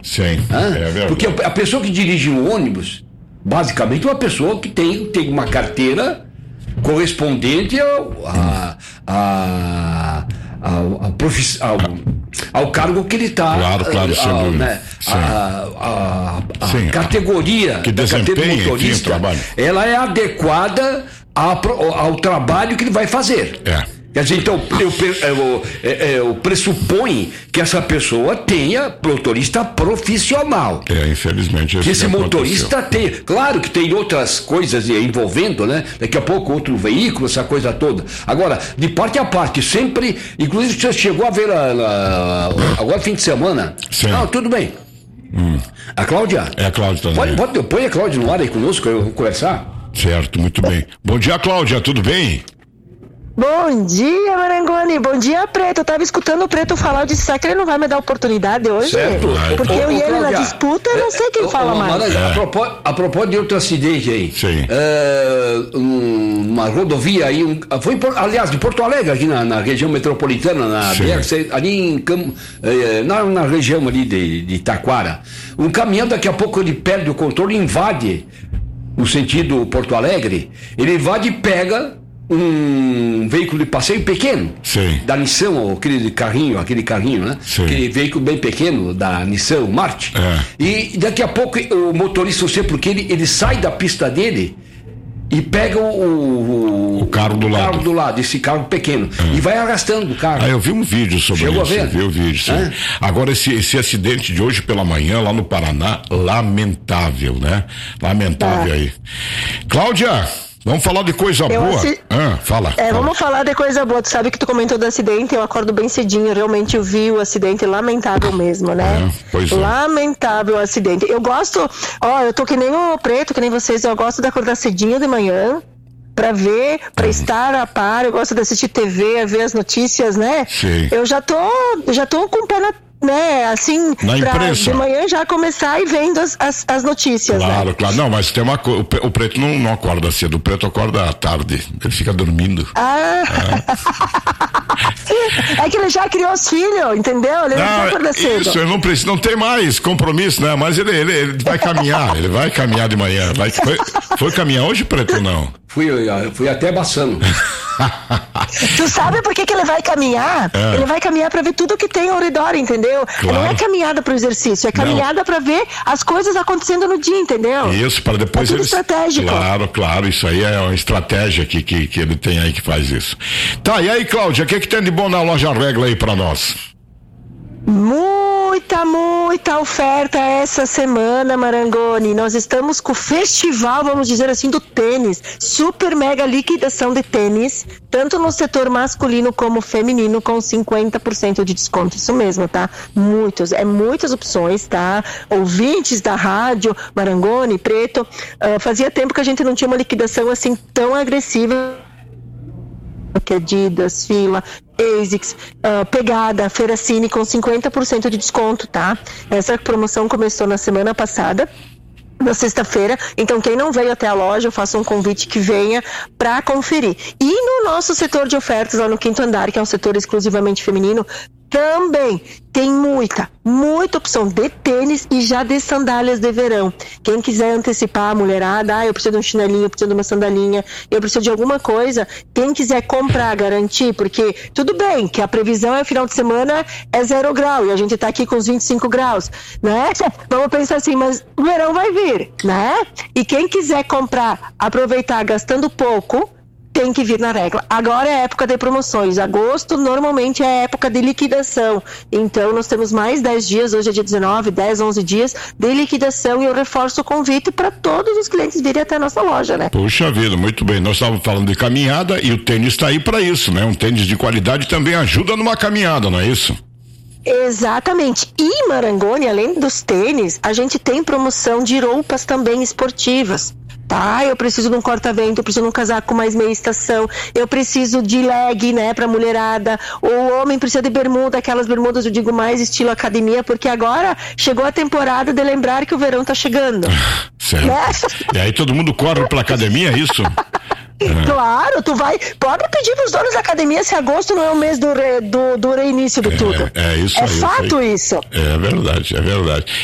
Sim, é verdade. Porque a pessoa que dirige um ônibus, basicamente, é uma pessoa que tem uma carteira correspondente ao cargo que ele está. Claro, sem dúvida. Né, a categoria que desempenha, do motorista, trabalho. Ela é adequada ao trabalho que ele vai fazer. Quer dizer, então, eu pressuponho que essa pessoa tenha motorista profissional. Infelizmente. Que esse motorista tem. Claro que tem outras coisas envolvendo, né? Daqui a pouco outro veículo, essa coisa toda. Agora, de parte a parte, sempre. Inclusive, você chegou a ver agora fim de semana. Sim. Tudo bem. A Cláudia? É a Cláudia também. Põe a Cláudia no ar aí conosco, eu vou conversar. Certo, muito bem. Bom dia, Cláudia, tudo bem? Bom dia, Marangoni. Bom dia, Preto. Eu tava escutando o Preto falar de será que ele não vai me dar oportunidade hoje? Certo. Porque eu e ele na disputa, eu não sei quem fala mais. A propósito de outro acidente aí. Sim. Uma rodovia aí, aliás, de Porto Alegre, aqui na região metropolitana, ali na região ali de Taquara. Um caminhão, daqui a pouco ele perde o controle, invade no sentido Porto Alegre, ele invade e pega um veículo de passeio pequeno. Sim. Da Nissan, aquele carrinho, né? Sim. Aquele veículo bem pequeno da Nissan Marte. E daqui a pouco o motorista, eu sei porque ele sai da pista dele e pega o carro do lado, esse carro pequeno, e vai arrastando o carro. Eu vi um vídeo sobre Chegou isso. A ver? Vi o vídeo, sim. Agora, esse acidente de hoje pela manhã, lá no Paraná, lamentável, né? Lamentável aí. Cláudia, vamos falar de coisa boa? Fala. Vamos falar de coisa boa. Tu sabe que tu comentou do acidente, eu acordo bem cedinho, realmente eu vi o acidente, lamentável mesmo, né? Lamentável o acidente. Eu gosto, eu tô que nem o Preto, que nem vocês, eu gosto de acordar cedinho de manhã, pra ver, pra estar a par, eu gosto de assistir TV, ver as notícias, né? Sim. Eu já tô com o pé assim, na imprensa. De manhã já começar e vendo as notícias, Claro. Não, mas tem o Preto não acorda cedo, o Preto acorda à tarde, ele fica dormindo. É que ele já criou os filhos, entendeu? Ele não acorda cedo. Isso, ele não tem mais compromisso, né? Mas ele vai caminhar, ele vai caminhar de manhã. Foi caminhar hoje, Preto, não? Fui até Baçano. Tu sabe por que ele vai caminhar? Ele vai caminhar pra ver tudo que tem ao redor, entendeu? Claro. Não é caminhada pro exercício, é caminhada pra ver as coisas acontecendo no dia, entendeu? Isso, para depois tudo estratégico. Claro, isso aí é uma estratégia que ele tem aí que faz isso. Tá, e aí, Cláudia, o que tem de bom na Loja Regla aí pra nós? Muita oferta essa semana, Marangoni. Nós estamos com o festival, vamos dizer assim, do tênis. Super mega liquidação de tênis, tanto no setor masculino como feminino, com 50% de desconto. Isso mesmo, tá? Muitas opções, tá? Ouvintes da rádio, Marangoni, Preto, fazia tempo que a gente não tinha uma liquidação assim tão agressiva. Adidas, Fila, ASICS, Pegada, Feira Cine com 50% de desconto, tá? Essa promoção começou na semana passada, na sexta-feira, então quem não veio até a loja, eu faço um convite que venha para conferir. E no nosso setor de ofertas, lá no quinto andar, que é um setor exclusivamente feminino, também tem muita opção de tênis e já de sandálias de verão. Quem quiser antecipar a mulherada, eu preciso de um chinelinho, eu preciso de uma sandalinha, eu preciso de alguma coisa, quem quiser comprar, garantir, porque tudo bem que a previsão é final de semana é 0 grau e a gente tá aqui com os 25 graus, né? Vamos pensar assim, mas o verão vai vir, né? E quem quiser comprar, aproveitar gastando pouco, tem que vir na Regla. Agora é época de promoções. Agosto normalmente é época de liquidação. Então nós temos mais 10 dias, hoje é dia 19, 10, 11 dias de liquidação e eu reforço o convite para todos os clientes virem até a nossa loja, né? Puxa vida, muito bem. Nós estávamos falando de caminhada e o tênis está aí para isso, né? Um tênis de qualidade também ajuda numa caminhada, não é isso? Exatamente. E Marangoni, além dos tênis, a gente tem promoção de roupas também esportivas. Tá, eu preciso de um corta-vento, eu preciso de um casaco com mais meia estação, eu preciso de leg, né, pra mulherada, o homem precisa de bermuda, aquelas bermudas, eu digo mais estilo academia, porque agora chegou a temporada de lembrar que o verão tá chegando. Certo. Né? E aí todo mundo corre pra academia, é isso? Claro, pode pedir pros donos da academia se agosto não é o mês do reinício de tudo. É isso é aí. Fato isso. É verdade.